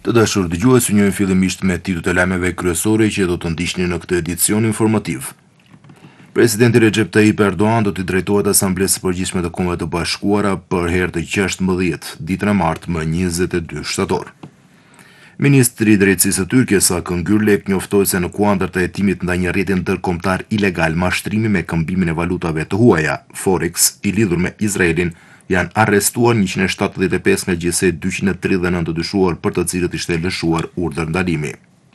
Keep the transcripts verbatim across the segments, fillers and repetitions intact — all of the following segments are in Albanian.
Të dashur dëgjues, u njojmë fillimisht me titujt e lajmeve kryesore që do të ndiqni në këtë edicion informativ. Presidenti Recep Tayyip Erdogan do t'i drejtohet Asamblesë së Përgjithshme të Kombeve të Bashkuara për herë të gjashtëmbëdhjetë, ditën e martë më njëzet e dy shtator. Ministri i Drejtësisë së Tyrkisë Akın Gürlek njoftoi se në kuadër të hetimit ndaj një rrjeti ndërkombëtar ilegal mashtrimi me këmbimin e valutave të huaja, Forex, i lidhur me Izraelin, janë arrestuar njëqind e shtatëdhjetë e pesë nga gjithsej dyqind e tridhjetë e nëntë të dyshuar për të cilët ishte lëshuar urdhër ndalimi.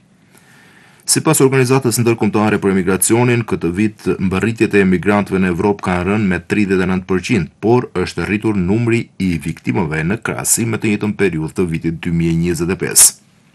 Sipas Organizatës Ndërkombëtare për Emigracionin, këtë vit mbërritjet e emigrantëve në Evropë kanë rënë me tridhjetë e nëntë përqind, por është rritur numri i viktimave në krahasim me të njëjtën periudhë të vitit dy mijë e njëzet e pesë.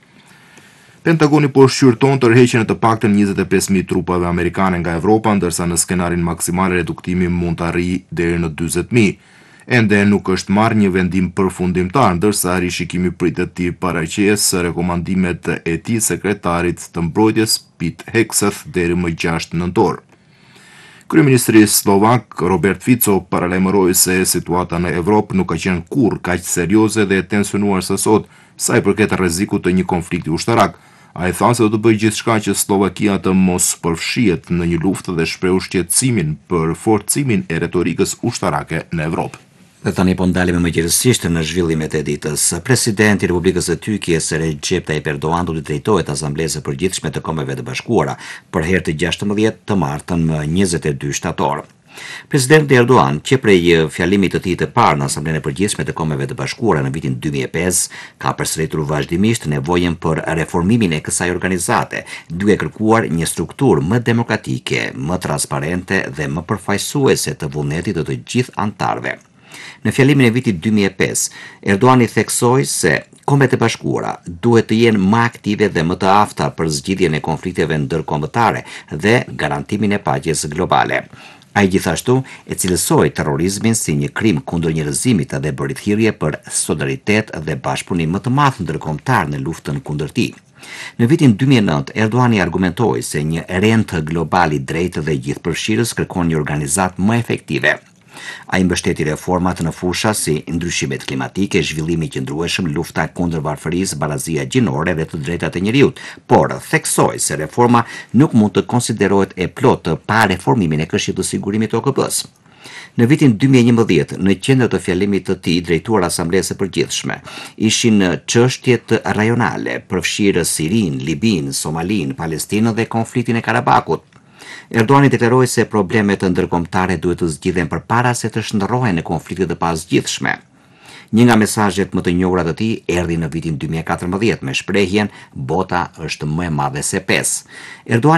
Pentagoni po shqyrton tërheqjen e të paktën njëzet e pesë mijë trupave amerikane nga Evropa, ndërsa në skenarin maksimal reduktimi mund të arrijë deri në dyzet mijë. Ende nuk është marrë një vendim përfundimtar, ndërsa rishikimi pritet të paraqesë rekomandimet e tij sekretarit të mbrojtjes Pete Hegseth deri më gjashtë nëntor. Kryeministri slovak Robert Fico paralajmëroi se situata në Evropë nuk ka qenë kurrë kaq serioze dhe e tensionuar sa sot sa i përket rrezikut të një konflikti ushtarak. Ai tha se do të bëjë gjithçka që Slovakia të mos përfshihet në një luftë dhe shprehu shqetësimin për forcimin e retorikës ushtarake në Evropë. Dhe tani po ndalemi më gjithësisht në zhvillimet e ditës. Presidenti i Republikës së Tyrkisë Recep Tayyip Erdogan do të drejtohet Asamblesë së Përgjithshme të Kombeve të Bashkuara për herë të gjashtëmbëdhjetë të martën më njëzet e dy shtator. Presidenti Erdogan, që prej fjalimit të tij të parë në Asamblenë e Përgjithshme të Kombeve të Bashkuara në vitin dy mijë e pesë, ka përsëritur vazhdimisht nevojën për reformimin e kësaj organizate, duke kërkuar një strukturë më demokratike, më transparente dhe më përfaqësuese të vullnetit të të gjithë anëtarëve. Në fjalimin e vitit dy mijë e pesë, Erdogan i theksoi se Kombet e Bashkuara duhet të jenë më aktive dhe më të afta për zgjidhjen e konflikteve ndërkombëtare dhe garantimin e paqes globale. Ai gjithashtu e cilësoi terrorizmin si një krim kundër njerëzimit dhe bëri thirrje për solidaritet dhe bashkëpunim më të madh ndërkombëtar në luftën kundër tij. Në vitin dy mijë e nëntë, Erdogan i argumentoi se një rend global i drejtë dhe gjithëpërfshirës kërkon një organizatë më efektive. Ai mbështeti reformat në fusha si ndryshimet klimatike, zhvillimi i qëndrueshëm, lufta kundër varfërisë, barazia gjinore dhe të drejtat e njerëzit, por theksoi se reforma nuk mund të konsiderohet e plotë pa reformimin e Këshillit të Sigurimit të O K B-s. Në vitin dy mijë e njëmbëdhjetë, në qendër të fjalimit të tij drejtuar Asamblesë së Përgjithshme, ishin çështjet rajonale, përfshirë Sirin, Libin, Somalin, Palestinën dhe konfliktin e Karabakut. Erdogan i deklaroi se problemet ndërkombëtare duhet të zgjidhen përpara se të shndërrohen në konflikte të pazgjidhshme. Një nga mesazhet më të njohura të tij erdhi në vitin dy mijë e katërmbëdhjetë me shprehjen "Bota është më e madhe se pesë". Erdogan